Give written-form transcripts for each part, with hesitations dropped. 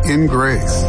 In Grace.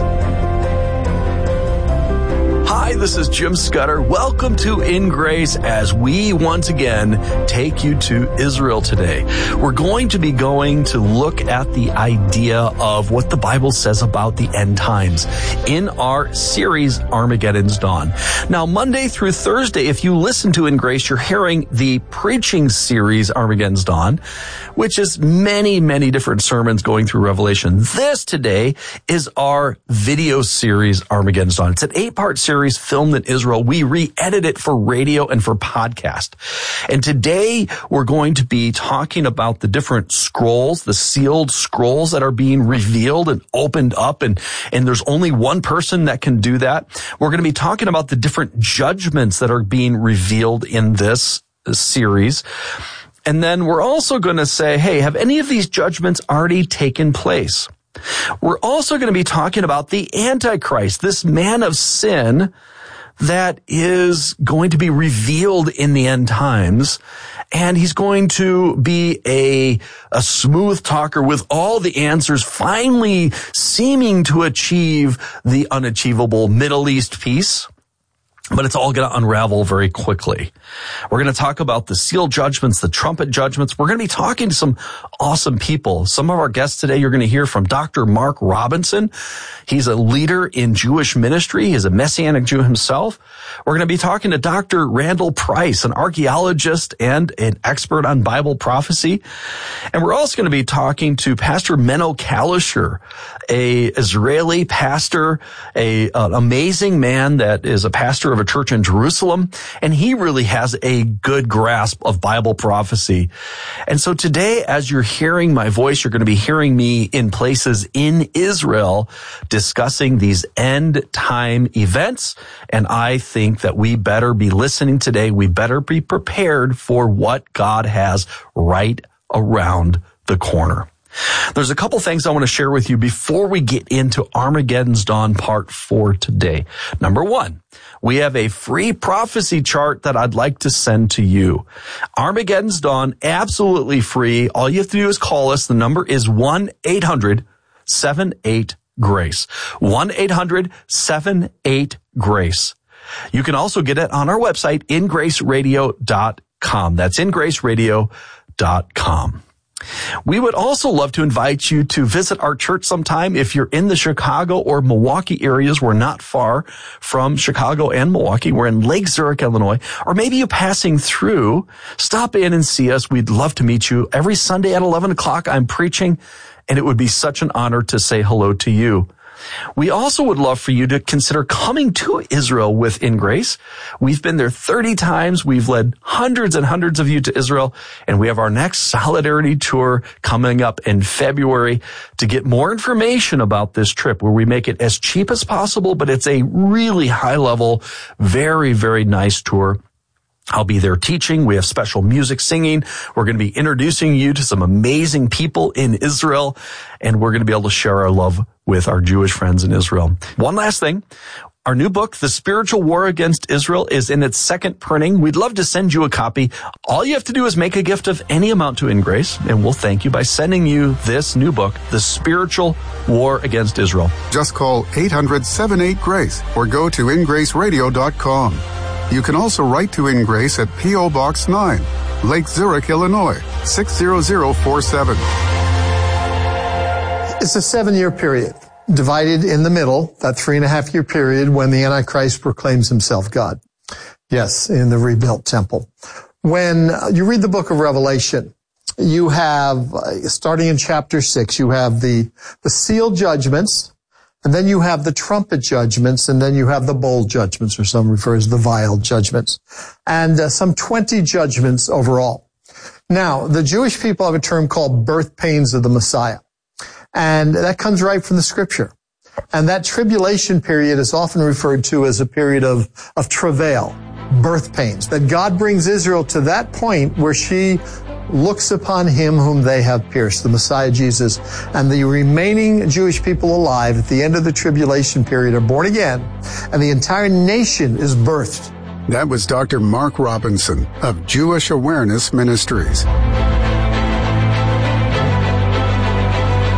Hi, this is Jim Scudder. Welcome to In Grace as we once again take you to Israel today. We're going to be going to look at the idea of what the Bible says about the end times in our series, Armageddon's Dawn. Now, Monday through Thursday, if you listen to In Grace, you're hearing the preaching series, Armageddon's Dawn, which is many, many different sermons going through Revelation. This today is our video series, Armageddon's Dawn. It's an 8-part series filmed in Israel. We re-edit it for radio and for podcast. And today we're going to be talking about the different scrolls, the sealed scrolls that are being revealed and opened up. And there's only one person that can do that. We're going to be talking about the different judgments that are being revealed in this series. And then we're also going to say, hey, have any of these judgments already taken place? We're also going to be talking about the Antichrist, this man of sin that is going to be revealed in the end times. And he's going to be a smooth talker with all the answers, finally seeming to achieve the unachievable Middle East peace. But it's all going to unravel very quickly. We're going to talk about the sealed judgments, the trumpet judgments. We're going to be talking to some awesome people. Some of our guests today, you're going to hear from Dr. Mark Robinson. He's a leader in Jewish ministry. He's a Messianic Jew himself. We're going to be talking to Dr. Randall Price, an archaeologist and an expert on Bible prophecy. And we're also going to be talking to Pastor Menno Kalisher, a Israeli pastor, an amazing man that is a pastor of a church in Jerusalem, and he really has a good grasp of Bible prophecy. And so today, as you're hearing my voice, you're going to be hearing me in places in Israel discussing these end time events. And I think that we better be listening today. We better be prepared for what God has right around the corner. There's a couple things I want to share with you before we get into Armageddon's Dawn Part 4 today. Number one, we have a free prophecy chart that I'd like to send to you. Armageddon's Dawn, absolutely free. All you have to do is call us. The number is 1-800-78-GRACE. 1-800-78-GRACE. You can also get it on our website, ingraceradio.com. That's ingraceradio.com. We would also love to invite you to visit our church sometime. If you're in the Chicago or Milwaukee areas, we're not far from Chicago and Milwaukee. We're in Lake Zurich, Illinois. Or maybe you're passing through, stop in and see us. We'd love to meet you. Every Sunday at 11 o'clock, I'm preaching, and it would be such an honor to say hello to you. We also would love for you to consider coming to Israel with In Grace. We've been there 30 times. We've led hundreds and hundreds of you to Israel, and we have our next Solidarity Tour coming up in February. To get more information about this trip, where we make it as cheap as possible, but it's a really high-level, very, very nice tour. I'll be there teaching. We have special music singing. We're going to be introducing you to some amazing people in Israel, and we're going to be able to share our love with our Jewish friends in Israel. One last thing. Our new book, The Spiritual War Against Israel, is in its second printing. We'd love to send you a copy. All you have to do is make a gift of any amount to In Grace, and we'll thank you by sending you this new book, The Spiritual War Against Israel. Just call 800-78-GRACE or go to ingraceradio.com. You can also write to In Grace at P.O. Box 9, Lake Zurich, Illinois, 60047. It's a 7-year period, divided in the middle, that 3.5-year period when the Antichrist proclaims himself God. Yes, in the rebuilt temple. When you read the book of Revelation, you have, starting in chapter 6, you have the sealed judgments, and then you have the trumpet judgments, and then you have the bowl judgments, or some refer as the vial judgments, and some 20 judgments overall. Now, the Jewish people have a term called birth pains of the Messiah, and that comes right from the Scripture. And that tribulation period is often referred to as a period of travail, birth pains, that God brings Israel to that point where she looks upon him whom they have pierced, the Messiah Jesus, and the remaining Jewish people alive at the end of the tribulation period are born again, and the entire nation is birthed. That was Dr. Mark Robinson of Jewish Awareness Ministries.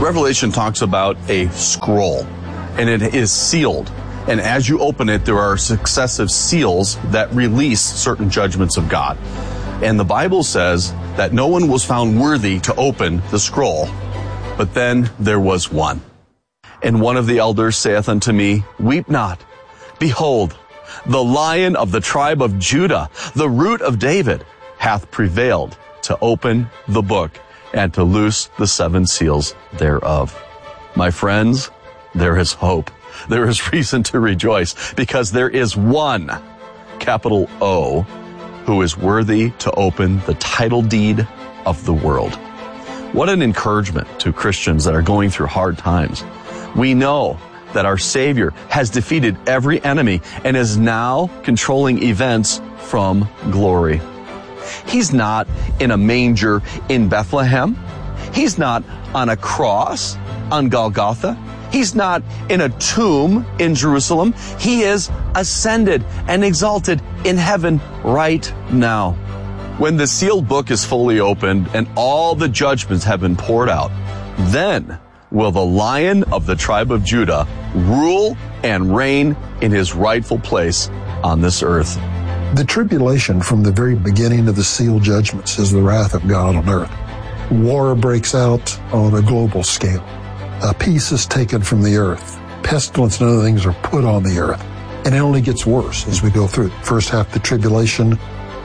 Revelation talks about a scroll, and it is sealed. And as you open it, there are successive seals that release certain judgments of God. And the Bible says that no one was found worthy to open the scroll, but then there was one. And one of the elders saith unto me, Weep not. Behold, the Lion of the tribe of Judah, the Root of David, hath prevailed to open the book and to loose the 7 seals thereof. My friends, there is hope. There is reason to rejoice because there is one, capital O, who is worthy to open the title deed of the world. What an encouragement to Christians that are going through hard times. We know that our Savior has defeated every enemy and is now controlling events from glory. He's not in a manger in Bethlehem. He's not on a cross on Golgotha. He's not in a tomb in Jerusalem. He is ascended and exalted in heaven right now. When the sealed book is fully opened and all the judgments have been poured out, then will the Lion of the tribe of Judah rule and reign in his rightful place on this earth. The tribulation from the very beginning of the sealed judgments is the wrath of God on earth. War breaks out on a global scale. Peace is taken from the earth. Pestilence and other things are put on the earth. And it only gets worse as we go through. First half of the tribulation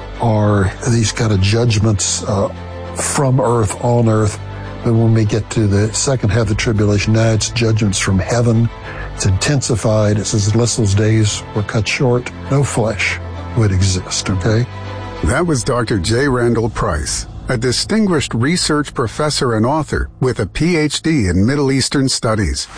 are these kind of judgments from earth, on earth. But when we get to the second half of the tribulation, now it's judgments from heaven. It's intensified. It says, unless those days were cut short, no flesh would exist, okay? That was Dr. J. Randall Price, a distinguished research professor and author with a PhD in Middle Eastern Studies.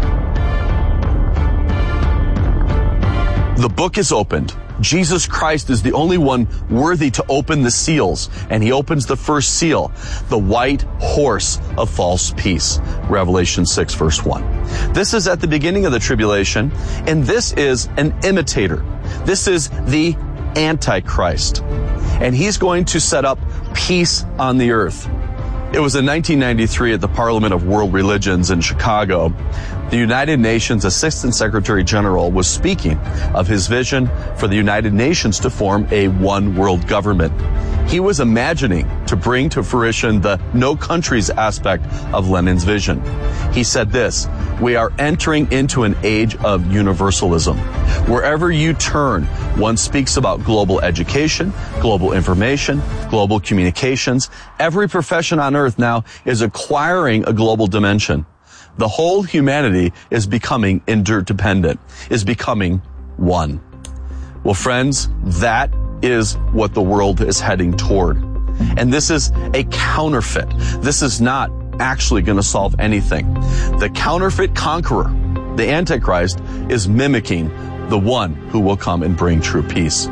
The book is opened. Jesus Christ is the only one worthy to open the seals, and he opens the first seal, the white horse of false peace. Revelation 6, verse 1. This is at the beginning of the tribulation, and this is an imitator. This is the Antichrist, and he's going to set up peace on the earth. It was in 1993 at the Parliament of World Religions in Chicago. The United Nations Assistant Secretary General was speaking of his vision for the United Nations to form a one world government. He was imagining to bring to fruition the no countries aspect of Lenin's vision. He said this, "We are entering into an age of universalism. Wherever you turn, one speaks about global education, global information, global communications. Every profession on earth now is acquiring a global dimension. The whole humanity is becoming interdependent, is becoming one." Well, friends, that is what the world is heading toward. And this is a counterfeit. This is not actually going to solve anything. The counterfeit conqueror, the Antichrist, is mimicking the one who will come and bring true peace.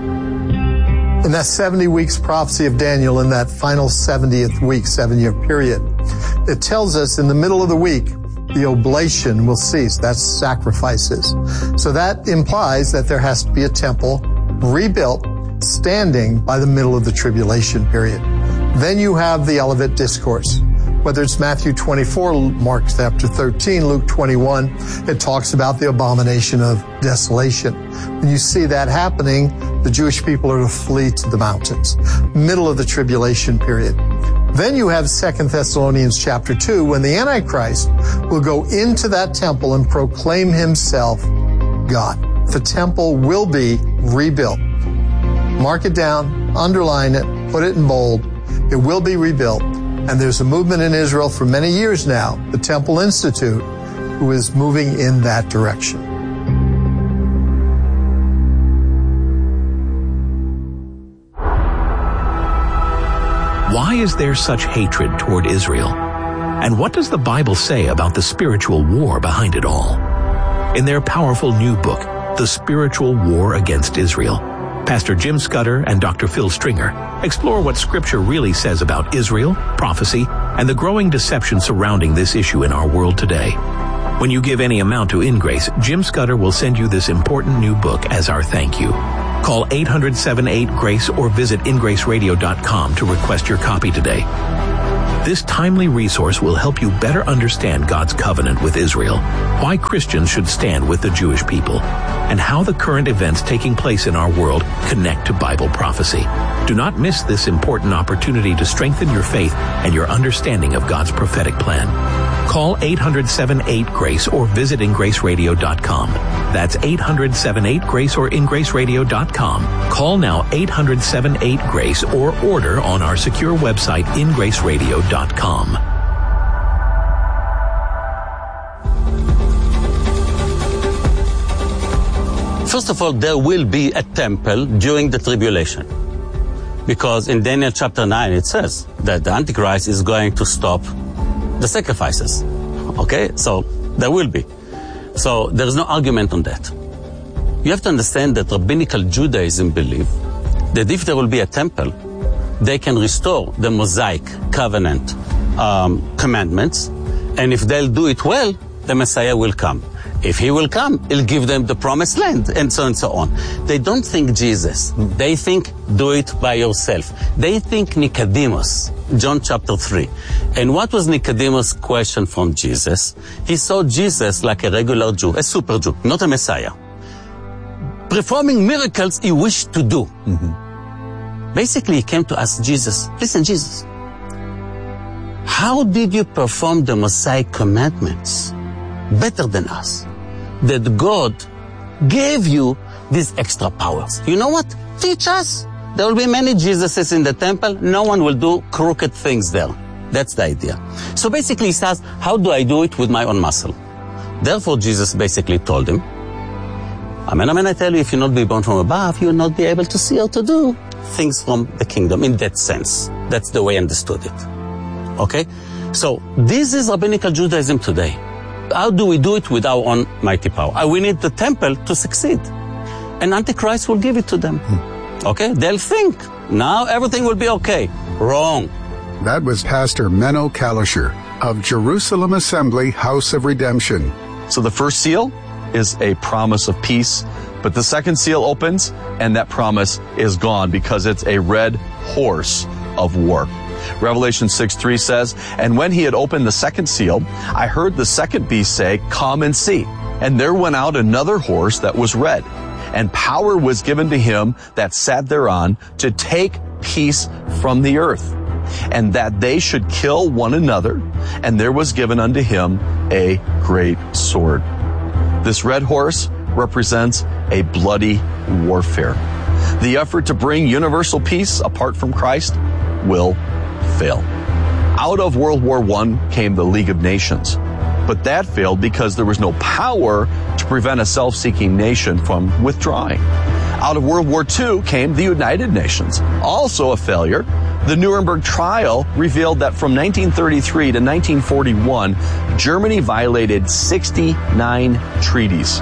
In that 70 weeks prophecy of Daniel, in that final 70th week, 7-year period, it tells us in the middle of the week, the oblation will cease. That's sacrifices. So that implies that there has to be a temple rebuilt, standing by the middle of the tribulation period. Then you have the Olivet Discourse. Whether it's Matthew 24, Mark chapter 13, Luke 21, it talks about the abomination of desolation. When you see that happening, the Jewish people are to flee to the mountains. Middle of the tribulation period. Then you have 2 Thessalonians chapter 2, when the Antichrist will go into that temple and proclaim himself God. The temple will be rebuilt. Mark it down, underline it, put it in bold. It will be rebuilt. And there's a movement in Israel for many years now, the Temple Institute, who is moving in that direction. Why is there such hatred toward Israel? And what does the Bible say about the spiritual war behind it all? In their powerful new book, The Spiritual War Against Israel, Pastor Jim Scudder and Dr. Phil Stringer explore what Scripture really says about Israel, prophecy, and the growing deception surrounding this issue in our world today. When you give any amount to InGrace, Jim Scudder will send you this important new book as our thank you. Call 800-78-GRACE or visit ingraceradio.com to request your copy today. This timely resource will help you better understand God's covenant with Israel, why Christians should stand with the Jewish people, and how the current events taking place in our world connect to Bible prophecy. Do not miss this important opportunity to strengthen your faith and your understanding of God's prophetic plan. Call 800-78-GRACE or visit ingraceradio.com. That's 800-78-GRACE or ingraceradio.com. Call now 800-78-GRACE or order on our secure website ingraceradio.com. First of all, there will be a temple during the tribulation. Because in Daniel chapter 9 it says that the Antichrist is going to stop the sacrifices. Okay? So there will be. So there is no argument on that. You have to understand that Rabbinical Judaism believe that if there will be a temple, they can restore the Mosaic covenant commandments, and if they'll do it well, the Messiah will come. If he will come, he'll give them the promised land, and so on. They don't think Jesus. They think, do it by yourself. They think Nicodemus, John chapter 3. And what was Nicodemus' question from Jesus? He saw Jesus like a regular Jew, a super Jew, not a Messiah. Performing miracles he wished to do. Basically, he came to ask Jesus, listen, Jesus, how did you perform the Mosaic commandments better than us? That God gave you these extra powers. You know what? Teach us. There will be many Jesuses in the temple. No one will do crooked things there. That's the idea. So basically he says, how do I do it with my own muscle? Therefore Jesus basically told him, Amen, amen, I tell you, if you not be born from above, you will not be able to see or to do things from the kingdom in that sense. That's the way I understood it. Okay? So this is Rabbinical Judaism today. How do we do it with our own mighty power? We need the temple to succeed. And Antichrist will give it to them. Okay? They'll think, now everything will be okay. Wrong. That was Pastor Menno Kalischer of Jerusalem Assembly House of Redemption. So the first seal is a promise of peace, but the second seal opens and that promise is gone because it's a red horse of war. Revelation 6:3 says, and when he had opened the second seal, I heard the second beast say, come and see. And there went out another horse that was red, and power was given to him that sat thereon to take peace from the earth, and that they should kill one another, and there was given unto him a great sword. This red horse represents a bloody warfare. The effort to bring universal peace apart from Christ will fail. Out of World War I came the League of Nations, but that failed because there was no power to prevent a self-seeking nation from withdrawing. Out of World War II came the United Nations, also a failure. The Nuremberg trial revealed that from 1933 to 1941, Germany violated 69 treaties.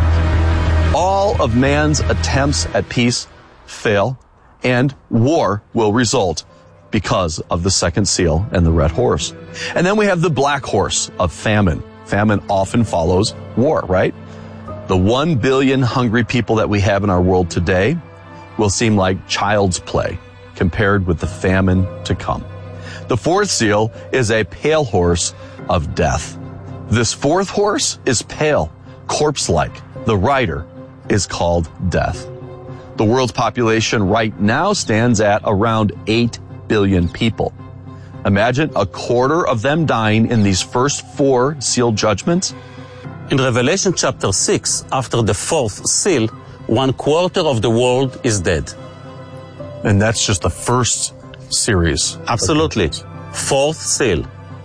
All of man's attempts at peace fail, and war will result because of the second seal and the red horse. And then we have the black horse of famine. Famine often follows war, right? The 1 billion hungry people that we have in our world today will seem like child's play compared with the famine to come. The fourth seal is a pale horse of death. This fourth horse is pale, corpse-like. The rider is called death. The world's population right now stands at around 8 billion people. Imagine a quarter of them dying in these first 4 seal judgments. In Revelation chapter 6, after the fourth seal, 1/4 of the world is dead. And that's just the first series. Absolutely. Fourth seal.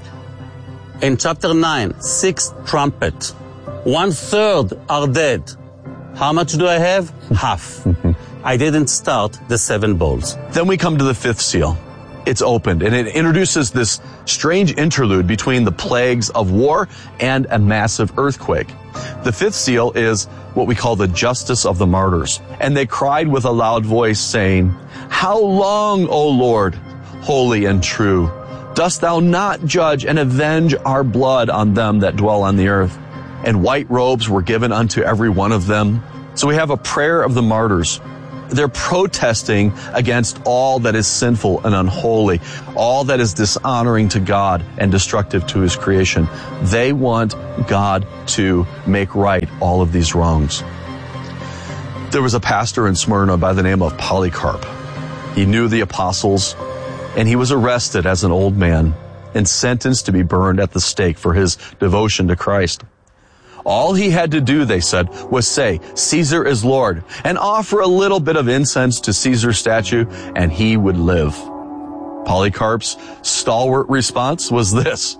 In chapter 9, 6th trumpet, 1/3 are dead. How much do I have? Half. I didn't start the 7 bowls. Then we come to the fifth seal. It's opened, and it introduces this strange interlude between the plagues of war and a massive earthquake. The fifth seal is what we call the justice of the martyrs. And they cried with a loud voice, saying, how long, O Lord, holy and true, dost thou not judge and avenge our blood on them that dwell on the earth? And white robes were given unto every one of them. So we have a prayer of the martyrs. They're protesting against all that is sinful and unholy, all that is dishonoring to God and destructive to his creation. They want God to make right all of these wrongs. There was a pastor in Smyrna by the name of Polycarp. He knew the apostles, and he was arrested as an old man and sentenced to be burned at the stake for his devotion to Christ. All he had to do, they said, was say, "Caesar is Lord," and offer a little bit of incense to Caesar's statue, and he would live. Polycarp's stalwart response was this: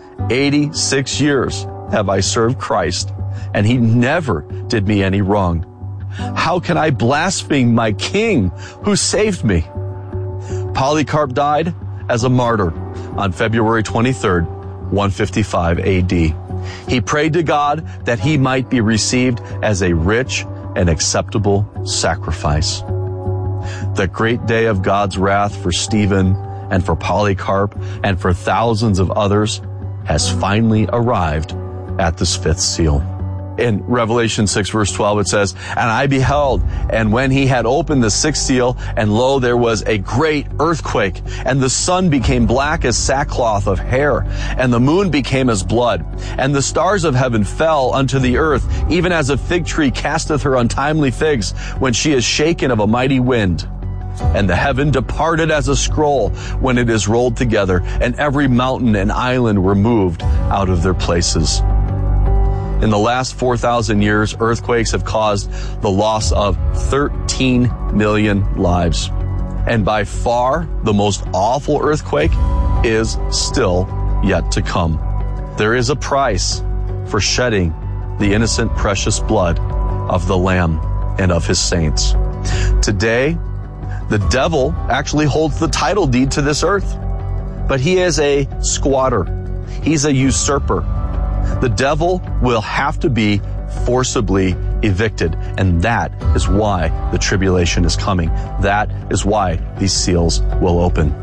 86 years have I served Christ, and he never did me any wrong. How can I blaspheme my king who saved me? Polycarp died as a martyr on February 23rd, 155 AD. He prayed to God that he might be received as a rich and acceptable sacrifice. The great day of God's wrath for Stephen and for Polycarp and for thousands of others has finally arrived at this fifth seal. In Revelation 6 verse 12 it says, "And I beheld, and when he had opened the sixth seal, and lo, there was a great earthquake, and the sun became black as sackcloth of hair, and the moon became as blood, and the stars of heaven fell unto the earth, even as a fig tree casteth her untimely figs when she is shaken of a mighty wind. And the heaven departed as a scroll when it is rolled together, and every mountain and island were moved out of their places." In the last 4,000 years, earthquakes have caused the loss of 13 million lives. And by far, the most awful earthquake is still yet to come. There is a price for shedding the innocent, precious blood of the Lamb and of his saints. Today, the devil actually holds the title deed to this earth, but he is a squatter. He's a usurper. The devil will have to be forcibly evicted, and that is why the tribulation is coming. That is why these seals will open.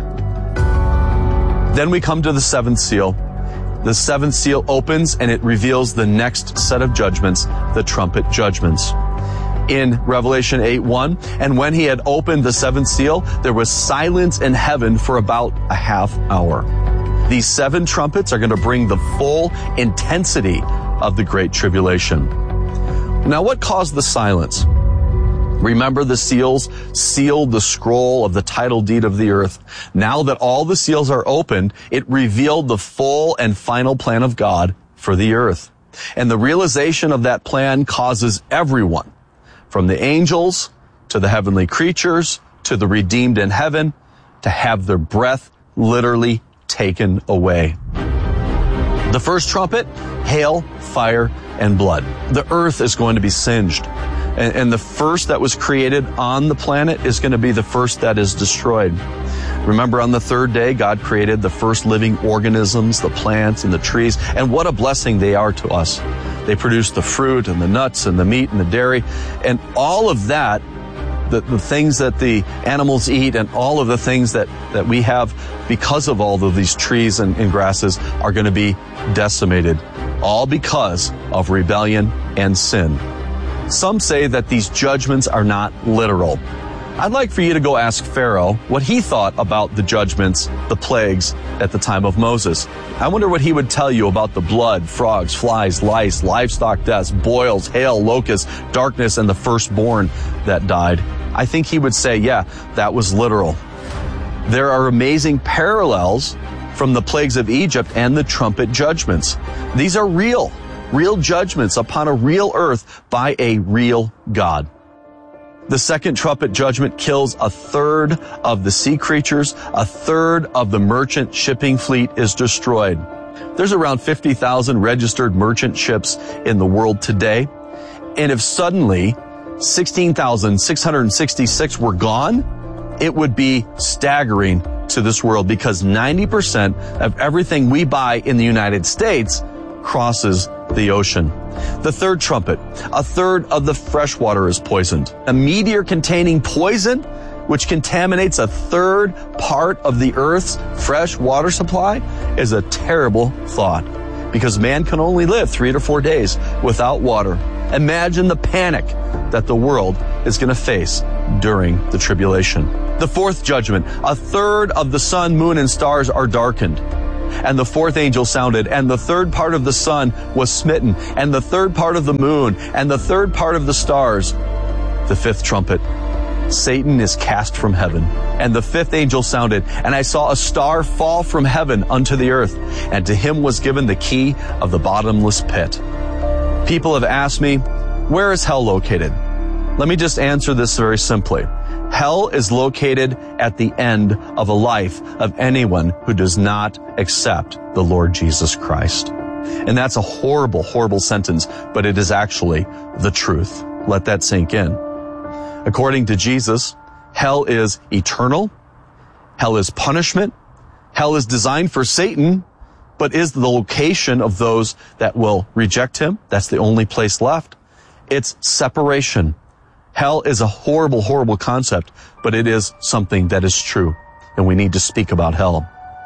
Then we come to the seventh seal. The seventh seal opens and it reveals the next set of judgments, the trumpet judgments. In Revelation 8:1, "And when he had opened the seventh seal, there was silence in heaven for about a half hour." These seven trumpets are going to bring the full intensity of the Great Tribulation. Now, what caused the silence? Remember, the seals sealed the scroll of the title deed of the earth. Now that all the seals are opened, it revealed the full and final plan of God for the earth. And the realization of that plan causes everyone, from the angels to the heavenly creatures to the redeemed in heaven, to have their breath literally taken away. The first trumpet, hail, fire, and blood. The earth is going to be singed. And the first that was created on the planet is going to be the first that is destroyed. Remember, on the third day, God created the first living organisms, the plants and the trees, and what a blessing they are to us. They produce the fruit and the nuts and the meat and the dairy, and all of that, the things that the animals eat and all of the things that we have because of all of these trees and grasses are going to be decimated, all because of rebellion and sin. Some say that these judgments are not literal. I'd like for you to go ask Pharaoh what he thought about the judgments, the plagues at the time of Moses. I wonder what he would tell you about the blood, frogs, flies, lice, livestock deaths, boils, hail, locusts, darkness, and the firstborn that died. I think he would say, yeah, that was literal. There are amazing parallels from the plagues of Egypt and the trumpet judgments. These are real judgments upon a real earth by a real God. The second trumpet judgment kills a third of the sea creatures, a third of the merchant shipping fleet is destroyed. There's around 50,000 registered merchant ships in the world today. And if suddenly 16,666 were gone, it would be staggering to this world, because 90% of everything we buy in the United States crosses the ocean. The third trumpet, a third of the fresh water is poisoned. A meteor containing poison, which contaminates a third part of the earth's fresh water supply, is a terrible thought, because man can only live 3 to 4 days without water. Imagine the panic that the world is going to face during the tribulation. The fourth judgment, a third of the sun, moon, and stars are darkened. And the fourth angel sounded, and the third part of the sun was smitten, and the third part of the moon, and the third part of the stars. The fifth trumpet, Satan is cast from heaven. And the fifth angel sounded, and I saw a star fall from heaven unto the earth, and to him was given the key of the bottomless pit. People have asked me, where is hell located? Let me just answer this very simply. Hell is located at the end of a life of anyone who does not accept the Lord Jesus Christ. And that's a horrible, horrible sentence, but it is actually the truth. Let that sink in. According to Jesus, hell is eternal. Hell is punishment. Hell is designed for Satan, but is the location of those that will reject him. That's the only place left. It's separation. Hell is a horrible, horrible concept, but it is something that is true, and we need to speak about hell.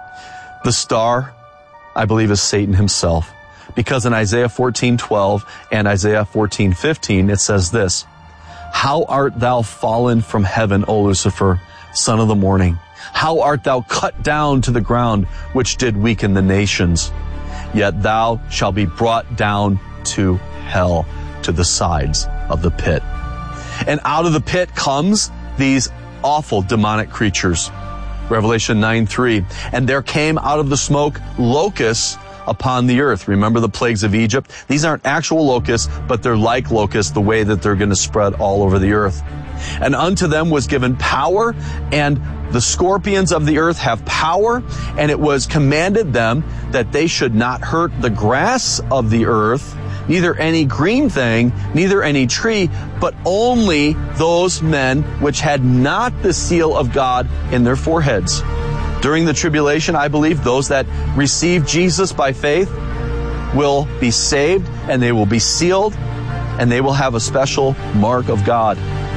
The star, I believe, is Satan himself, because in Isaiah 14:12 and Isaiah 14:15, it says this, "How art thou fallen from heaven, O Lucifer, son of the morning? How art thou cut down to the ground, which did weaken the nations? Yet thou shalt be brought down to hell, to the sides of the pit." And out of the pit comes these awful demonic creatures. Revelation 9:3, "And there came out of the smoke locusts upon the earth." Remember the plagues of Egypt? These aren't actual locusts, but they're like locusts, the way that they're going to spread all over the earth. "And unto them was given power, and the scorpions of the earth have power, and it was commanded them that they should not hurt the grass of the earth, neither any green thing, neither any tree, but only those men which had not the seal of God in their foreheads." During the tribulation, I believe those that receive Jesus by faith will be saved, and they will be sealed, and they will have a special mark of God,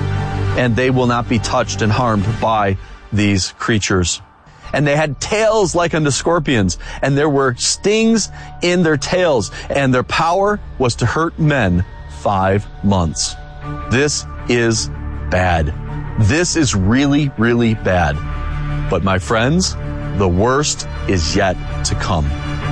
and they will not be touched and harmed by these creatures. "And they had tails like unto scorpions, and there were stings in their tails, and their power was to hurt men 5 months." This is bad. This is really, really bad. But my friends, the worst is yet to come.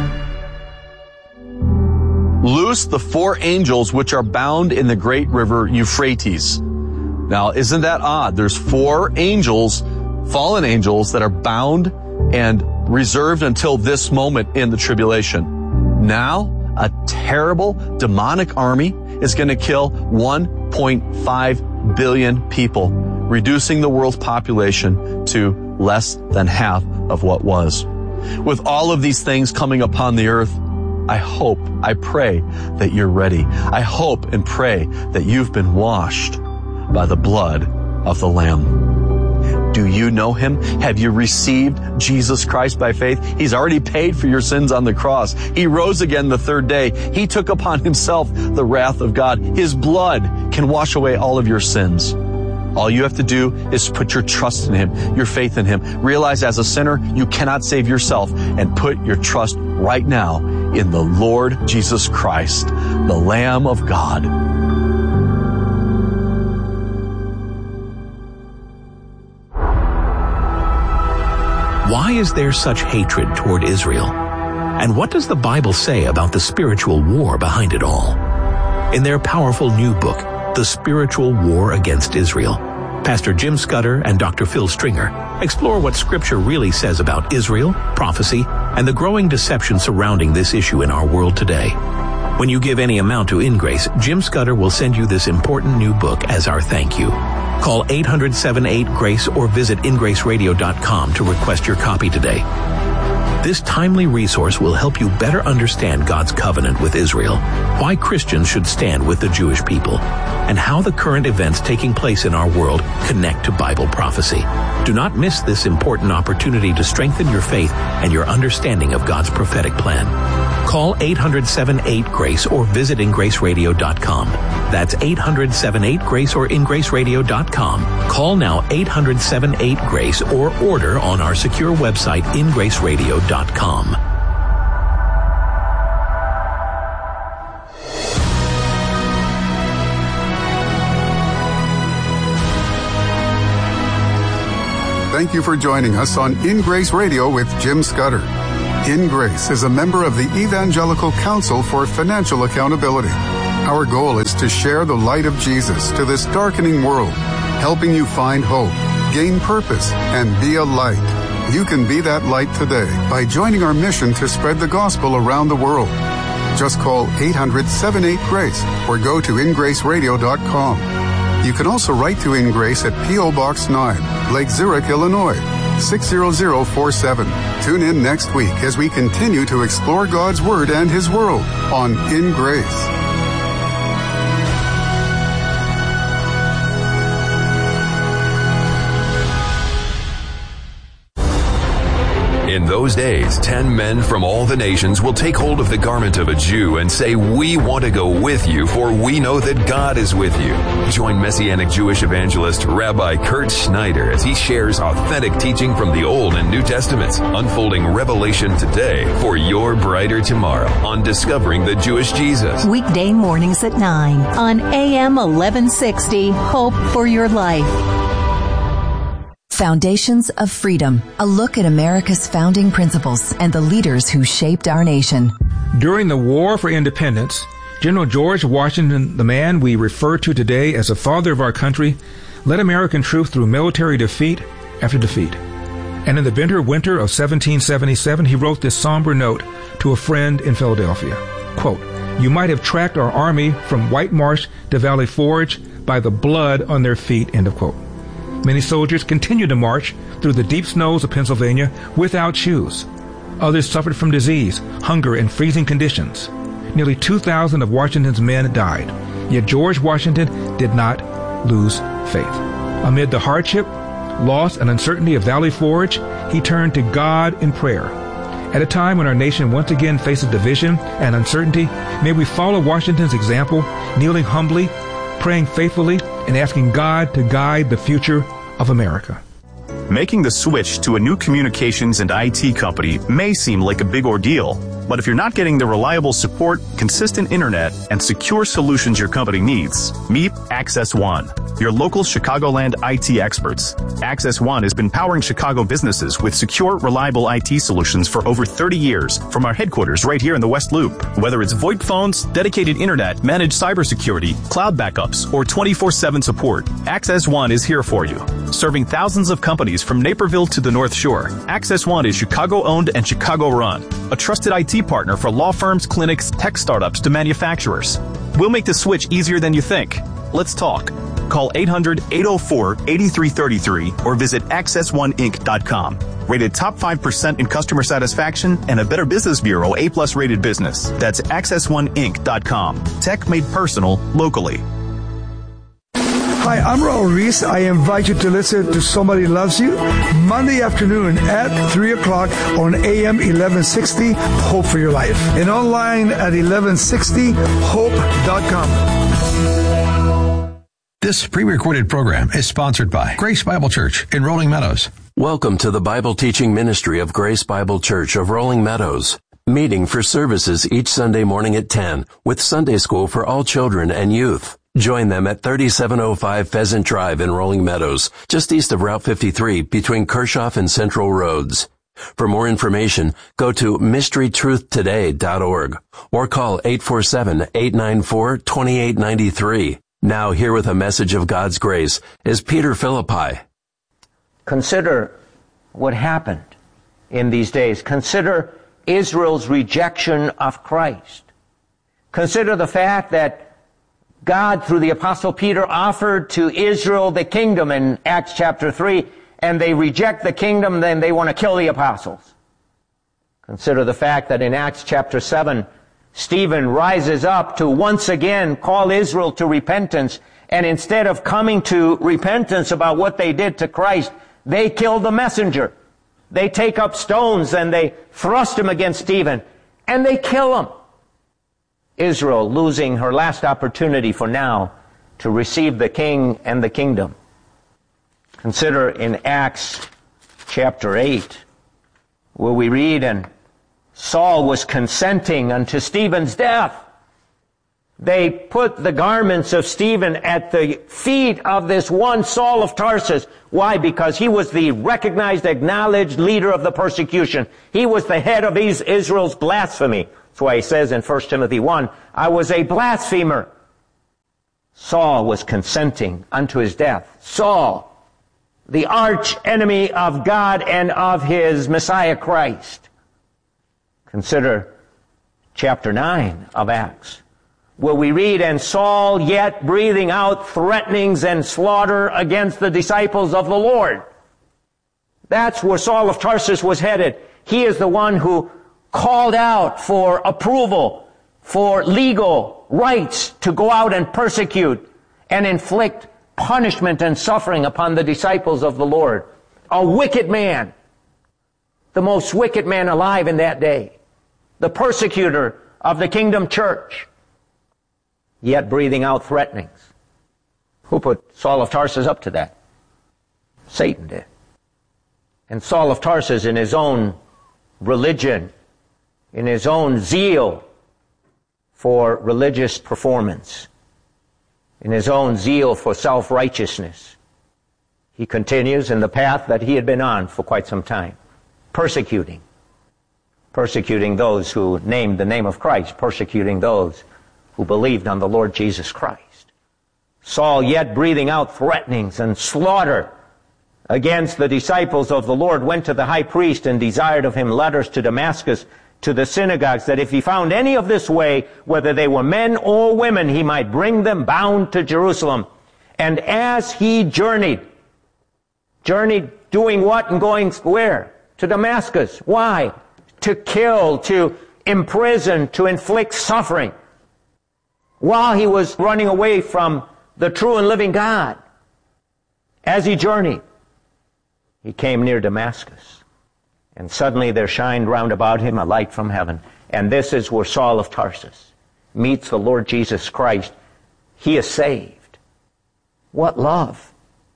"Loose the 4 angels which are bound in the great river Euphrates." Now, isn't that odd? There's 4 angels, fallen angels, that are bound and reserved until this moment in the tribulation. Now, a terrible demonic army is going to kill 1.5 billion people, reducing the world's population to less than half of what was. With all of these things coming upon the earth, I hope, I pray that you're ready. I hope and pray that you've been washed by the blood of the Lamb. Do you know him? Have you received Jesus Christ by faith? He's already paid for your sins on the cross. He rose again the 3rd day. He took upon himself the wrath of God. His blood can wash away all of your sins. All you have to do is put your trust in him, your faith in him. Realize as a sinner, you cannot save yourself, and put your trust right now in the Lord Jesus Christ, the Lamb of God. Why is there such hatred toward Israel? And what does the Bible say about the spiritual war behind it all? In their powerful new book, The Spiritual War Against Israel, Pastor Jim Scudder and Dr. Phil Stringer explore what Scripture really says about Israel, prophecy, and the growing deception surrounding this issue in our world today. When you give any amount to InGrace, Jim Scudder will send you this important new book as our thank you. Call 800-78-GRACE or visit ingraceradio.com to request your copy today. This timely resource will help you better understand God's covenant with Israel, why Christians should stand with the Jewish people, and how the current events taking place in our world connect to Bible prophecy. Do not miss this important opportunity to strengthen your faith and your understanding of God's prophetic plan. Call 800-78-GRACE or visit ingraceradio.com. That's 800-78-GRACE or ingraceradio.com. Call now 800-78-GRACE or order on our secure website ingraceradio.com. Thank you for joining us on In Grace Radio with Jim Scudder. In Grace is a member of the Evangelical Council for Financial Accountability. Our goal is to share the light of Jesus to this darkening world, helping you find hope, gain purpose, and be a light. You can be that light today by joining our mission to spread the gospel around the world. Just call 800-78-GRACE or go to ingraceradio.com. You can also write to In Grace at P.O. Box 9, Lake Zurich, Illinois, 60047. Tune in next week as we continue to explore God's Word and His world on In Grace. In those days, 10 men from all the nations will take hold of the garment of a Jew and say, "We want to go with you, for we know that God is with you." Join Messianic Jewish evangelist Rabbi Kurt Schneider as he shares authentic teaching from the Old and New Testaments, unfolding revelation today for your brighter tomorrow on Discovering the Jewish Jesus. Weekday mornings at 9 on AM 1160, Hope for Your Life. Foundations of Freedom, a look at America's founding principles and the leaders who shaped our nation. During the War for Independence, General George Washington, the man we refer to today as the father of our country, led American troops through military defeat after defeat. And in the bitter winter of 1777, he wrote this somber note to a friend in Philadelphia. Quote, "You might have tracked our army from White Marsh to Valley Forge by the blood on their feet," end of quote. Many soldiers continued to march through the deep snows of Pennsylvania without shoes. Others suffered from disease, hunger, and freezing conditions. Nearly 2,000 of Washington's men died. Yet George Washington did not lose faith. Amid the hardship, loss, and uncertainty of Valley Forge, he turned to God in prayer. At a time when our nation once again faces division and uncertainty, may we follow Washington's example, kneeling humbly, praying faithfully, and asking God to guide the future of America. Making the switch to a new communications and IT company may seem like a big ordeal, but if you're not getting the reliable support, consistent internet, and secure solutions your company needs, meet Access One, your local Chicagoland IT experts. Access One has been powering Chicago businesses with secure, reliable IT solutions for over 30 years from our headquarters right here in the West Loop. Whether it's VoIP phones, dedicated internet, managed cybersecurity, cloud backups, or 24/7 support, Access One is here for you. Serving thousands of companies from Naperville to the North Shore, Access One is Chicago-owned and Chicago-run, a trusted IT partner for law firms, clinics, tech startups to manufacturers. We'll make the switch easier than you think. Let's talk. Call 800-804-8333 or visit accessoneinc.com. Rated top 5% in customer satisfaction and a Better Business Bureau A+ rated business. That's accessoneinc.com. Tech made personal locally. Hi, I'm Raul Reese. I invite you to listen to Somebody Loves You Monday afternoon at 3 o'clock on AM 1160, Hope for Your Life. And online at 1160hope.com. This pre-recorded program is sponsored by Grace Bible Church in Rolling Meadows. Welcome to the Bible teaching ministry of Grace Bible Church of Rolling Meadows. Meeting for services each Sunday morning at 10 with Sunday school for all children and youth. Join them at 3705 Pheasant Drive in Rolling Meadows, just east of Route 53 between Kershaw and Central Roads. For more information, go to mysterytruthtoday.org or call 847-894-2893. Now here with a message of God's grace is Peter Philippi. Consider what happened in these days. Consider Israel's rejection of Christ. Consider the fact that God, through the Apostle Peter, offered to Israel the kingdom in Acts chapter 3, and they reject the kingdom, then they want to kill the apostles. Consider the fact that in Acts chapter 7, Stephen rises up to once again call Israel to repentance, and instead of coming to repentance about what they did to Christ, they kill the messenger. They take up stones and they thrust them against Stephen, and they kill him. Israel losing her last opportunity for now to receive the king and the kingdom. Consider in Acts chapter 8, where we read, and Saul was consenting unto Stephen's death. They put the garments of Stephen at the feet of this one Saul of Tarsus. Why? Because he was the recognized, acknowledged leader of the persecution. He was the head of Israel's blasphemy. That's why he says in 1 Timothy 1, I was a blasphemer. Saul was consenting unto his death. Saul, the arch enemy of God and of his Messiah Christ. Consider chapter 9 of Acts, where we read, and Saul yet breathing out threatenings and slaughter against the disciples of the Lord. That's where Saul of Tarsus was headed. He is the one who called out for approval, for legal rights to go out and persecute and inflict punishment and suffering upon the disciples of the Lord. A wicked man, the most wicked man alive in that day, the persecutor of the kingdom church, yet breathing out threatenings. Who put Saul of Tarsus up to that? Satan did. And Saul of Tarsus, in his own religion, in his own zeal for religious performance, in his own zeal for self-righteousness, he continues in the path that he had been on for quite some time, persecuting those who named the name of Christ, persecuting those who believed on the Lord Jesus Christ. Saul yet breathing out threatenings and slaughter against the disciples of the Lord, went to the high priest and desired of him letters to Damascus, to the synagogues, that if he found any of this way, whether they were men or women, he might bring them bound to Jerusalem. And as he journeyed doing what and going where? To Damascus. Why? To kill, to imprison, to inflict suffering. While he was running away from the true and living God, as he journeyed, he came near Damascus. And suddenly there shined round about him a light from heaven. And this is where Saul of Tarsus meets the Lord Jesus Christ. He is saved. What love!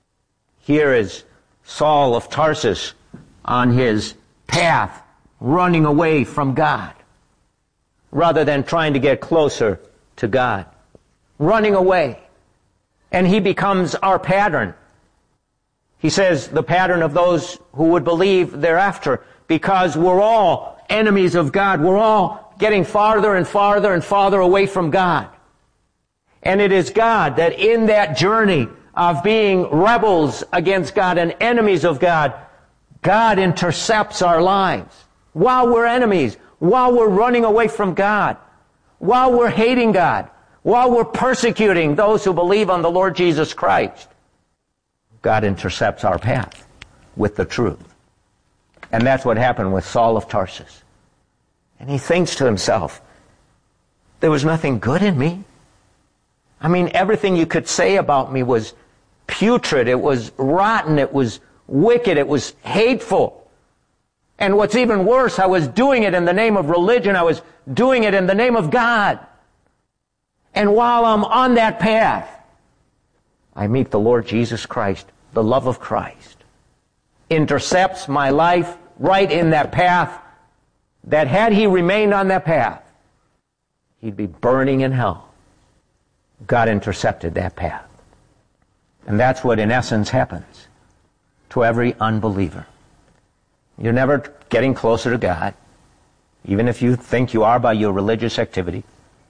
Here is Saul of Tarsus on his path, running away from God, rather than trying to get closer to God. Running away. And he becomes our pattern. He says the pattern of those who would believe thereafter, because we're all enemies of God. We're all getting farther and farther and farther away from God. And it is God that in that journey of being rebels against God and enemies of God, God intercepts our lives. While we're enemies, while we're running away from God, while we're hating God, while we're persecuting those who believe on the Lord Jesus Christ, God intercepts our path with the truth. And that's what happened with Saul of Tarsus. And he thinks to himself, there was nothing good in me. I mean, everything you could say about me was putrid, it was rotten, it was wicked, it was hateful. And what's even worse, I was doing it in the name of religion, I was doing it in the name of God. And while I'm on that path, I meet the Lord Jesus Christ, the love of Christ, intercepts my life right in that path that had he remained on that path, he'd be burning in hell. God intercepted that path. And that's what in essence happens to every unbeliever. You're never getting closer to God, even if you think you are by your religious activity.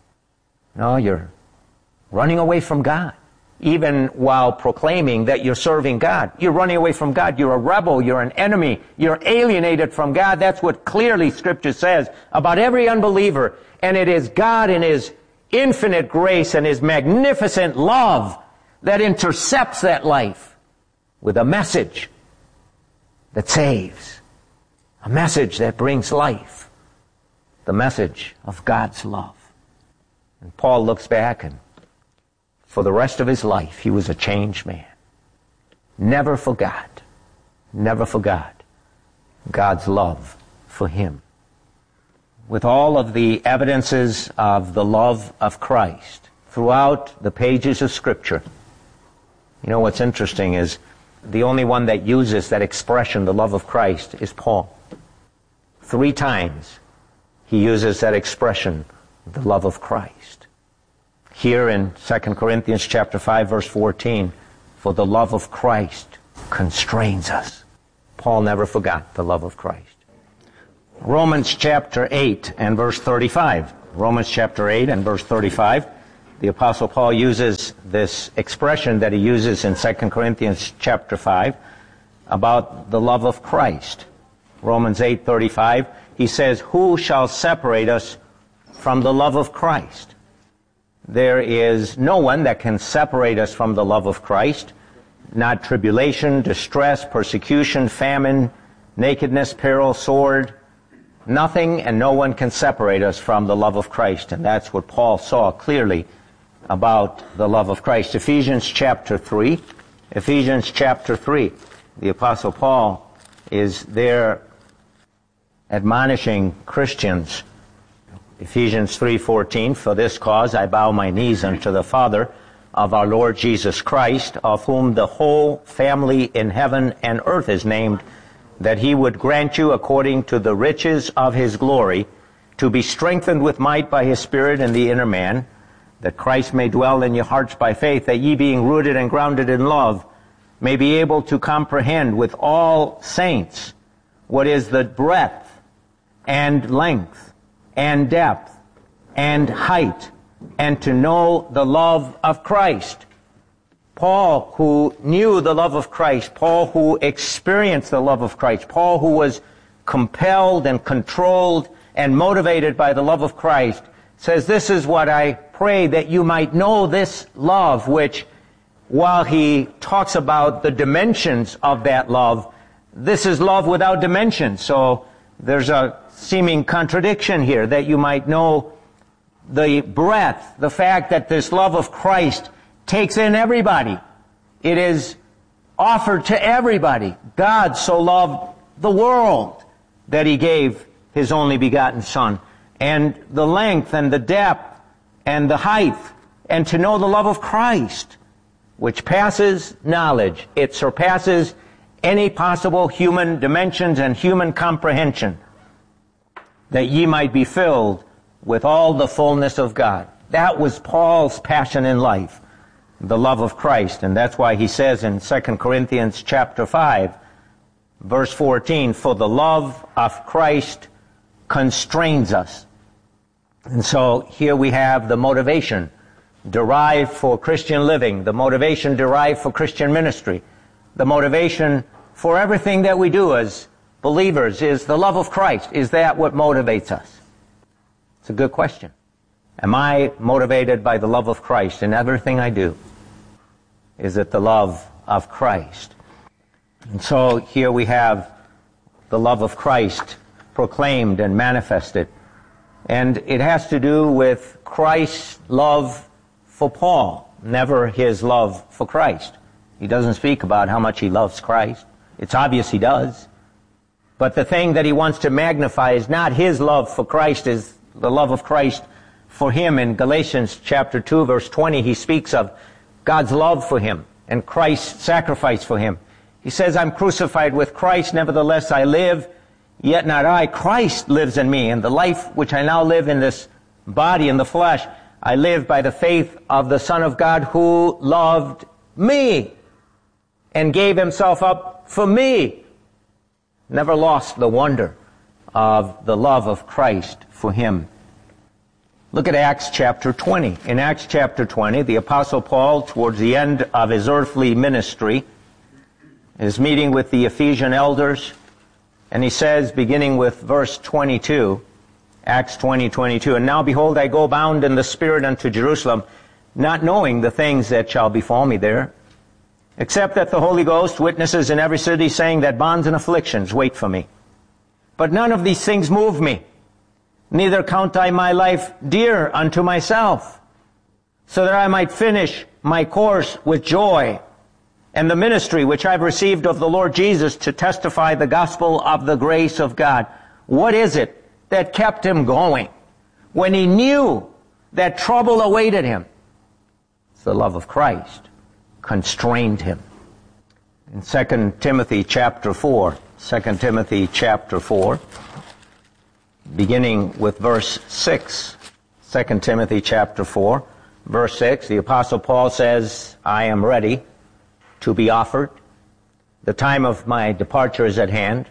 No, you're running away from God. Even while proclaiming that you're serving God, you're running away from God. You're a rebel. You're an enemy. You're alienated from God. That's what clearly Scripture says about every unbeliever. And it is God in His infinite grace and His magnificent love that intercepts that life with a message that saves, a message that brings life, the message of God's love. And Paul looks back, and for the rest of his life, he was a changed man. Never forgot God's love for him. With all of the evidences of the love of Christ throughout the pages of Scripture, you know what's interesting is the only one that uses that expression, the love of Christ, is Paul. 3 times he uses that expression, the love of Christ. Here in 2 Corinthians chapter 5, verse 14, for the love of Christ constrains us. Paul never forgot the love of Christ. Romans chapter 8 and verse 35. Romans chapter 8 and verse 35. The Apostle Paul uses this expression that he uses in 2 Corinthians chapter 5 about the love of Christ. Romans 8:35, he says, who shall separate us from the love of Christ? There is no one that can separate us from the love of Christ. Not tribulation, distress, persecution, famine, nakedness, peril, sword. Nothing and no one can separate us from the love of Christ. And that's what Paul saw clearly about the love of Christ. Ephesians chapter 3. Ephesians chapter 3. The Apostle Paul is there admonishing Christians. Ephesians 3:14, for this cause I bow my knees unto the Father of our Lord Jesus Christ, of whom the whole family in heaven and earth is named, that he would grant you according to the riches of his glory, to be strengthened with might by his Spirit in the inner man, that Christ may dwell in your hearts by faith, that ye being rooted and grounded in love, may be able to comprehend with all saints what is the breadth and length and depth and height, and to know the love of Christ. Paul, who knew the love of Christ, Paul, who experienced the love of Christ, Paul, who was compelled and controlled and motivated by the love of Christ, says, this is what I pray, that you might know this love, which, while he talks about the dimensions of that love, this is love without dimensions. So there's a seeming contradiction here, that you might know the breadth, the fact that this love of Christ takes in everybody. It is offered to everybody. God so loved the world that he gave his only begotten Son. And the length and the depth and the height, and to know the love of Christ, which passes knowledge. It surpasses any possible human dimensions and human comprehension, that ye might be filled with all the fullness of God. That was Paul's passion in life, the love of Christ. And that's why he says in 2 Corinthians chapter 5, verse 14, for the love of Christ constrains us. And so here we have the motivation derived for Christian living, the motivation derived for Christian ministry, the motivation for everything that we do as believers is the love of Christ. Is that what motivates us? It's a good question. Am I motivated by the love of Christ in everything I do? Is it the love of Christ? And so here we have the love of Christ proclaimed and manifested. And it has to do with Christ's love for Paul, never his love for Christ. He doesn't speak about how much he loves Christ. It's obvious he does. But the thing that he wants to magnify is not his love for Christ, is the love of Christ for him. In Galatians chapter 2, verse 20, he speaks of God's love for him and Christ's sacrifice for him. He says, I'm crucified with Christ, nevertheless I live, yet not I. Christ lives in me, and the life which I now live in this body, in the flesh, I live by the faith of the Son of God who loved me and gave himself up for me. Never lost the wonder of the love of Christ for him. Look at Acts chapter 20. In Acts chapter 20, the Apostle Paul, towards the end of his earthly ministry, is meeting with the Ephesian elders, and he says, beginning with verse 22, Acts 20:22, and now behold, I go bound in the Spirit unto Jerusalem, not knowing the things that shall befall me there, except that the Holy Ghost witnesses in every city, saying that bonds and afflictions wait for me. But none of these things move me, neither count I my life dear unto myself, so that I might finish my course with joy, and the ministry which I've received of the Lord Jesus to testify the gospel of the grace of God. What is it that kept him going when he knew that trouble awaited him? It's the love of Christ constrained him. In 2 Timothy chapter 4, 2 Timothy chapter 4, beginning with verse 6, 2 Timothy chapter 4, verse 6, the Apostle Paul says, I am ready to be offered. The time of my departure is at hand.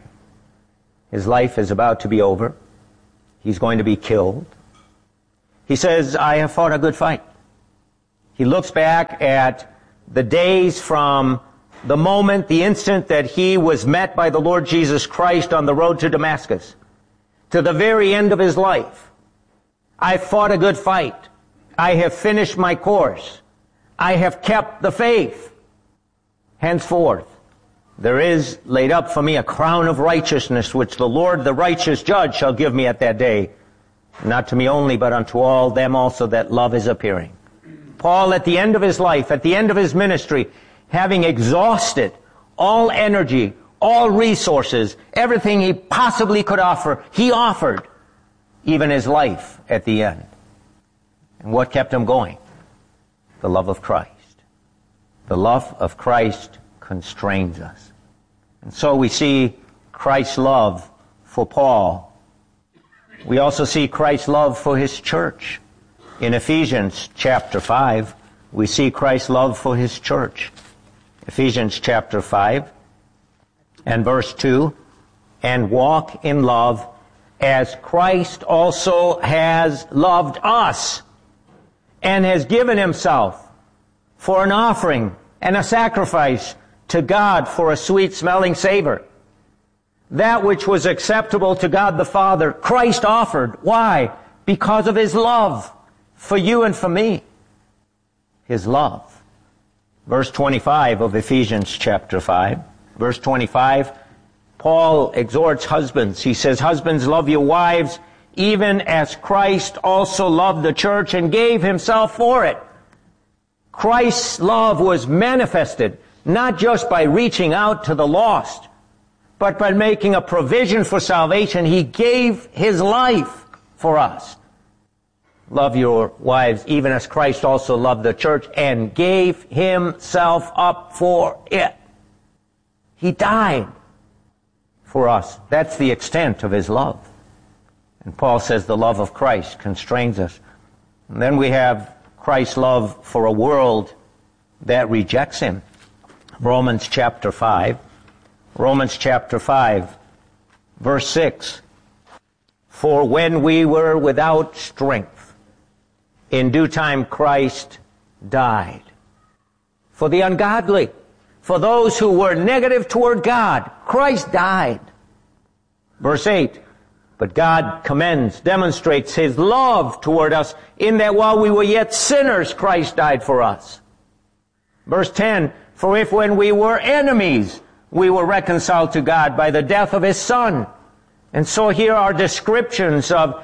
His life is about to be over. He's going to be killed. He says, I have fought a good fight. He looks back at the days from the moment, the instant that he was met by the Lord Jesus Christ on the road to Damascus, to the very end of his life. I fought a good fight. I have finished my course. I have kept the faith. Henceforth, there is laid up for me a crown of righteousness, which the Lord, the righteous judge, shall give me at that day, not to me only, but unto all them also that love is appearing. Paul, at the end of his life, at the end of his ministry, having exhausted all energy, all resources, everything he possibly could offer, he offered even his life at the end. And what kept him going? The love of Christ. The love of Christ constrains us. And so we see Christ's love for Paul. We also see Christ's love for his church. In Ephesians chapter 5, we see Christ's love for his church. Ephesians chapter 5 and verse 2, and walk in love as Christ also has loved us and has given himself for an offering and a sacrifice to God for a sweet-smelling savor. That which was acceptable to God the Father, Christ offered. Why? Because of his love for you and for me. His love. Verse 25 of Ephesians chapter 5. Verse 25, Paul exhorts husbands. He says, husbands, love your wives, even as Christ also loved the church and gave himself for it. Christ's love was manifested not just by reaching out to the lost, but by making a provision for salvation. He gave his life for us. Love your wives even as Christ also loved the church and gave himself up for it. He died for us. That's the extent of his love. And Paul says the love of Christ constrains us. And then we have Christ's love for a world that rejects him. Romans chapter 5. Romans chapter 5, verse 6. For when we were without strength, in due time Christ died. For the ungodly, for those who were negative toward God, Christ died. Verse 8. But God demonstrates his love toward us in that while we were yet sinners, Christ died for us. Verse 10. For if when we were enemies, we were reconciled to God by the death of his Son. And so here are descriptions of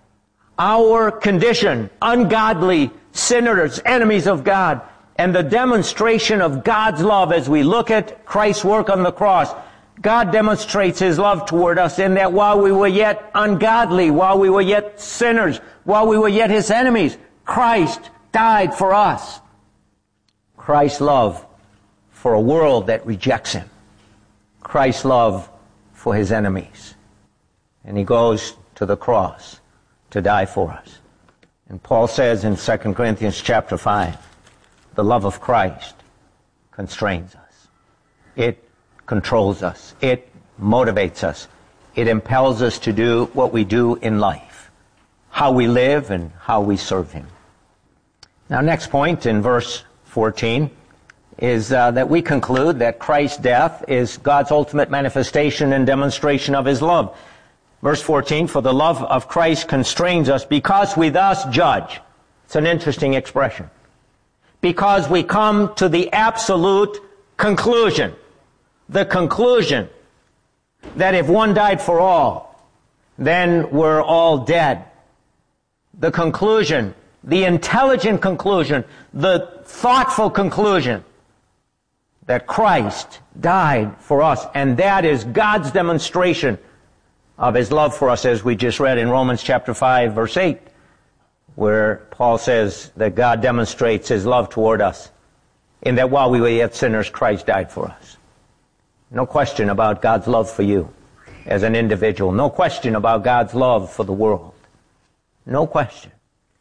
our condition, ungodly sinners, enemies of God, and the demonstration of God's love as we look at Christ's work on the cross. God demonstrates his love toward us in that while we were yet ungodly, while we were yet sinners, while we were yet his enemies, Christ died for us. Christ's love for a world that rejects him. Christ's love for his enemies. And he goes to the cross to die for us. And Paul says in 2 Corinthians chapter 5, the love of Christ constrains us. It controls us. It motivates us. It impels us to do what we do in life, how we live and how we serve him. Now, next point in verse 14 is that we conclude that Christ's death is God's ultimate manifestation and demonstration of his love. Verse 14, for the love of Christ constrains us because we thus judge. It's an interesting expression. Because we come to the absolute conclusion. The conclusion that if one died for all, then we're all dead. The conclusion, the intelligent conclusion, the thoughtful conclusion that Christ died for us. And that is God's demonstration of his love for us, as we just read in Romans chapter 5, verse 8, where Paul says that God demonstrates his love toward us in that while we were yet sinners, Christ died for us. No question about God's love for you as an individual. No question about God's love for the world. No question.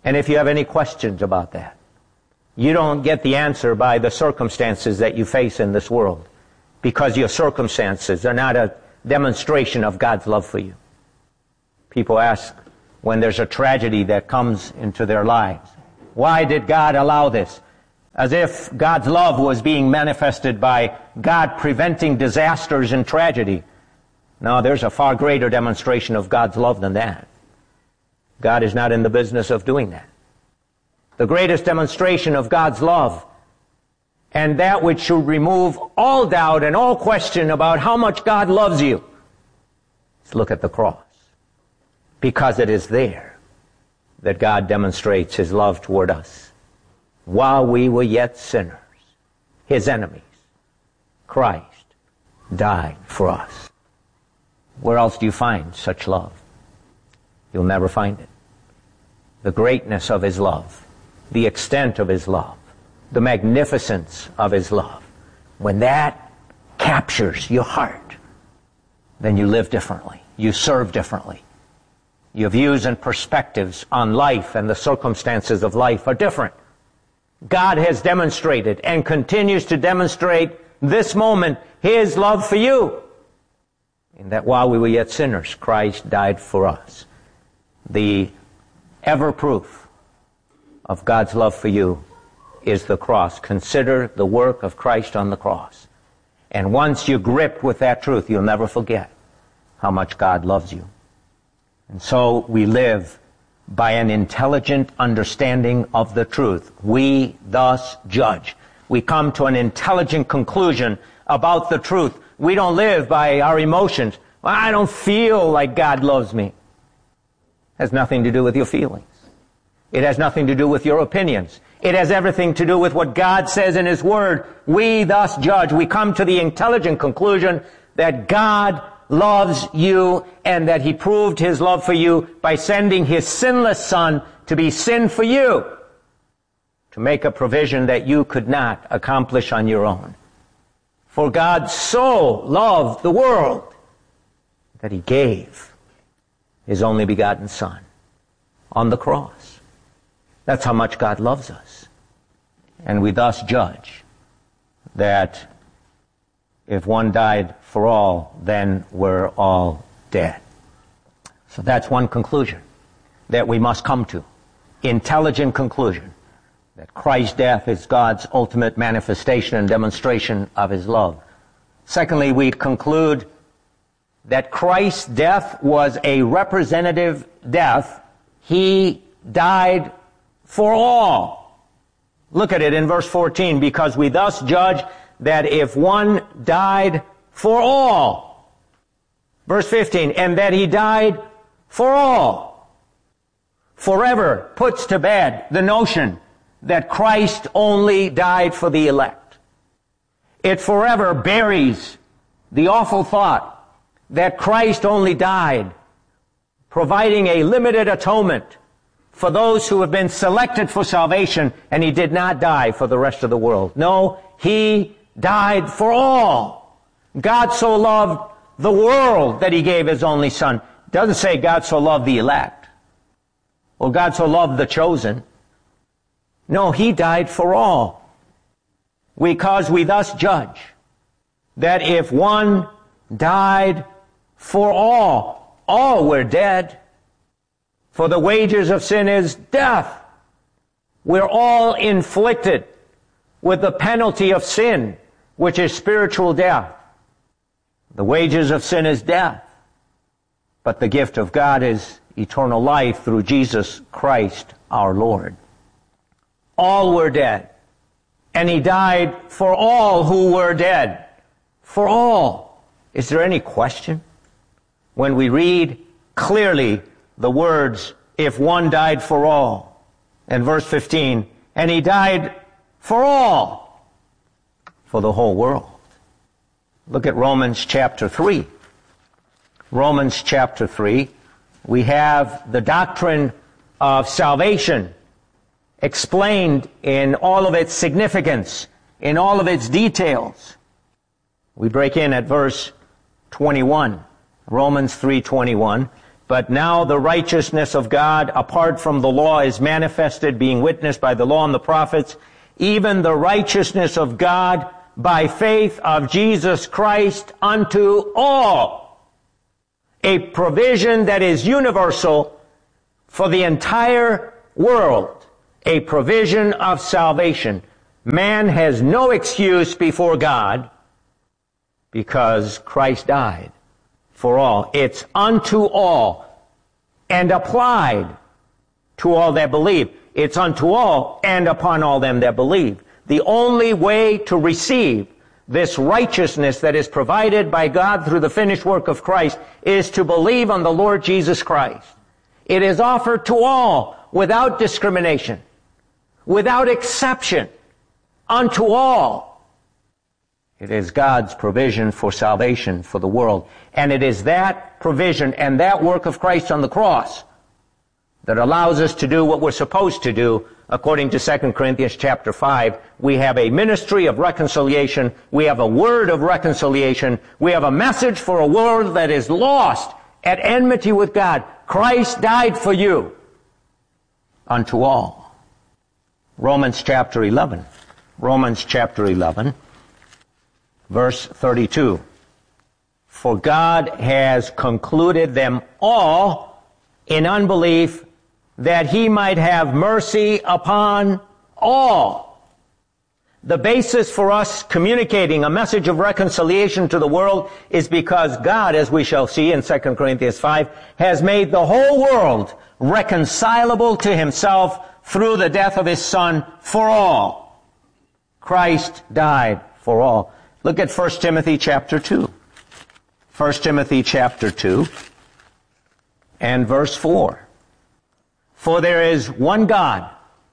And if you have any questions about that, you don't get the answer by the circumstances that you face in this world, because your circumstances are not a demonstration of God's love for you. People ask when there's a tragedy that comes into their lives, why did God allow this? As if God's love was being manifested by God preventing disasters and tragedy. No, there's a far greater demonstration of God's love than that. God is not in the business of doing that. The greatest demonstration of God's love, and that which should remove all doubt and all question about how much God loves you, is look at the cross. Because it is there that God demonstrates His love toward us. While we were yet sinners, His enemies, Christ died for us. Where else do you find such love? You'll never find it. The greatness of His love, the extent of His love, the magnificence of His love, when that captures your heart, then you live differently. You serve differently. Your views and perspectives on life and the circumstances of life are different. God has demonstrated and continues to demonstrate this moment His love for you. In that while we were yet sinners, Christ died for us. The ever proof of God's love for you is the cross. Consider the work of Christ on the cross. And once you're gripped with that truth, you'll never forget how much God loves you. And so we live by an intelligent understanding of the truth. We thus judge. We come to an intelligent conclusion about the truth. We don't live by our emotions. Well, I don't feel like God loves me. It has nothing to do with your feelings. It has nothing to do with your opinions. It has everything to do with what God says in His Word. We thus judge. We come to the intelligent conclusion that God loves you and that He proved His love for you by sending His sinless Son to be sin for you, to make a provision that you could not accomplish on your own. For God so loved the world that He gave His only begotten Son on the cross. That's how much God loves us. And we thus judge that if one died for all, then we're all dead. So that's one conclusion that we must come to. Intelligent conclusion that Christ's death is God's ultimate manifestation and demonstration of His love. Secondly, we conclude that Christ's death was a representative death. He died for all. Look at it in verse 14. Because we thus judge that if one died for all. Verse 15, and that He died for all. Forever puts to bed the notion that Christ only died for the elect. It forever buries the awful thought that Christ only died, providing a limited atonement for those who have been selected for salvation, and He did not die for the rest of the world. No, He died for all. God so loved the world that He gave His only Son. It doesn't say God so loved the elect, or God so loved the chosen. No, He died for all. Because we thus judge that if one died for all were dead. For the wages of sin is death. We're all inflicted with the penalty of sin, which is spiritual death. The wages of sin is death, but the gift of God is eternal life through Jesus Christ our Lord. All were dead, and He died for all who were dead. For all. Is there any question? When we read clearly the words, if one died for all, and verse 15, and He died for all, for the whole world. Look at Romans chapter 3. Romans chapter 3, we have the doctrine of salvation explained in all of its significance, in all of its details. We break in at verse 21. Romans 3:21. But now the righteousness of God apart from the law is manifested, being witnessed by the law and the prophets, even the righteousness of God by faith of Jesus Christ unto all. A provision that is universal for the entire world. A provision of salvation. Man has no excuse before God because Christ died for all. It's unto all and applied to all that believe. It's unto all and upon all them that believe. The only way to receive this righteousness that is provided by God through the finished work of Christ is to believe on the Lord Jesus Christ. It is offered to all without discrimination, without exception, unto all. It is God's provision for salvation for the world. And it is that provision and that work of Christ on the cross that allows us to do what we're supposed to do according to 2 Corinthians chapter 5. We have a ministry of reconciliation. We have a word of reconciliation. We have a message for a world that is lost at enmity with God. Christ died for you unto all. Romans chapter 11. Romans chapter 11. Verse 32. For God has concluded them all in unbelief, that he might have mercy upon all. The basis for us communicating a message of reconciliation to the world is because God, as we shall see in 2 Corinthians 5, has made the whole world reconcilable to himself through the death of his Son for all. Christ died for all. Look at 1 Timothy chapter 2. 1 Timothy chapter 2 and verse 4. For there is one God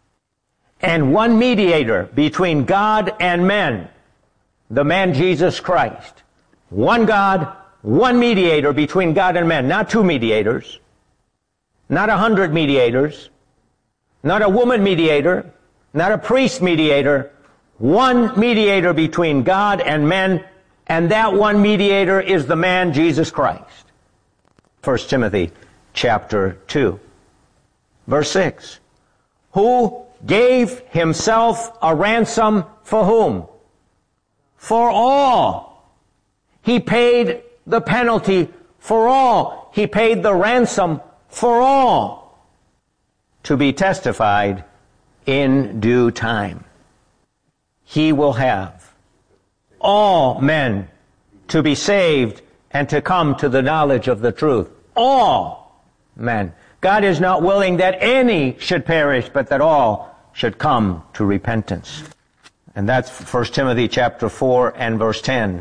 and one mediator between God and men, the man Jesus Christ. One God, one mediator between God and men. Not two mediators, not 100 mediators, not a woman mediator, not a priest mediator. One mediator between God and men, and that one mediator is the man Jesus Christ. 1 Timothy chapter 2. Verse 6. Who gave himself a ransom for whom? For all. He paid the penalty for all. He paid the ransom for all, to be testified in due time. He will have all men to be saved and to come to the knowledge of the truth. All men. God is not willing that any should perish, but that all should come to repentance. And that's 1 Timothy chapter 4 and verse 10.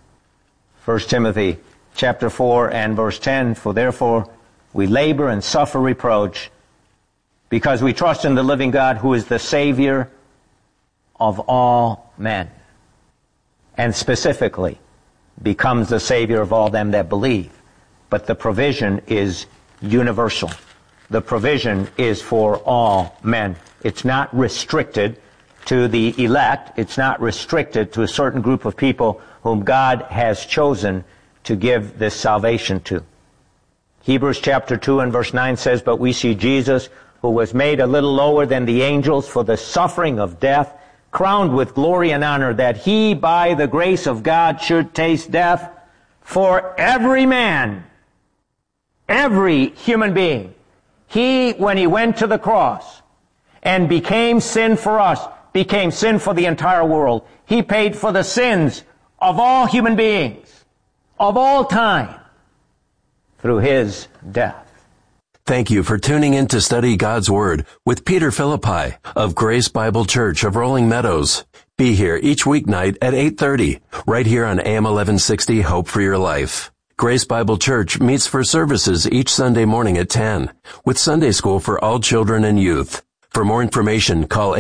1 Timothy chapter 4 and verse 10. For therefore we labor and suffer reproach, because we trust in the living God, who is the Savior of all men, and specifically becomes the Savior of all them that believe. But the provision is universal. The provision is for all men. It's not restricted to the elect. It's not restricted to a certain group of people whom God has chosen to give this salvation to. Hebrews chapter 2 and verse 9 says, But we see Jesus, who was made a little lower than the angels for the suffering of death, crowned with glory and honor, that he, by the grace of God, should taste death for every man, every human being. He, when he went to the cross and became sin for us, became sin for the entire world. He paid for the sins of all human beings, of all time, through his death. Thank you for tuning in to study God's Word with Peter Philippi of Grace Bible Church of Rolling Meadows. Be here each weeknight at 8:30, right here on AM 1160 Hope for Your Life. Grace Bible Church meets for services each Sunday morning at 10, with Sunday school for all children and youth. For more information, call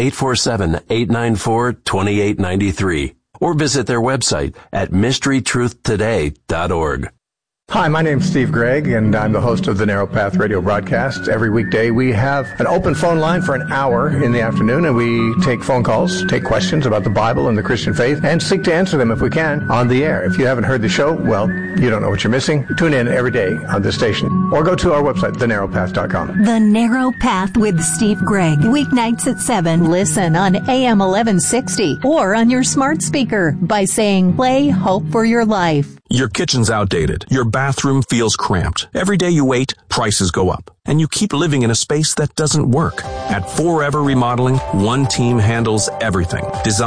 847-894-2893 or visit their website at mysterytruthtoday.org. Hi, my name's Steve Gregg, and I'm the host of the Narrow Path radio broadcast. Every weekday, we have an open phone line for an hour in the afternoon, and we take phone calls, take questions about the Bible and the Christian faith, and seek to answer them if we can on the air. If you haven't heard the show, well, you don't know what you're missing. Tune in every day on this station, or go to our website, thenarrowpath.com. The Narrow Path with Steve Gregg, weeknights at 7. Listen on AM 1160 or on your smart speaker by saying, "Play Hope for Your Life." Your kitchen's outdated. Your bathroom feels cramped. Every day you wait, prices go up. And you keep living in a space that doesn't work. At Forever Remodeling, one team handles everything. Design